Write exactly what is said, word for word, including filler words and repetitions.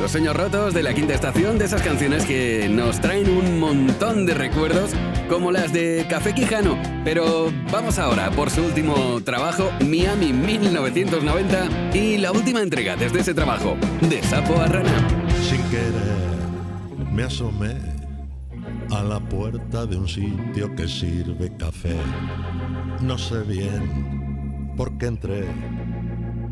Los sueños rotos de la quinta estación, de esas canciones que nos traen un montón de recuerdos, como las de Café Quijano. Pero vamos ahora por su último trabajo, Miami mil novecientos noventa, y la última entrega desde ese trabajo, De Sapo a Rana. Sin querer me asomé a la puerta de un sitio que sirve café. No sé bien por qué entré,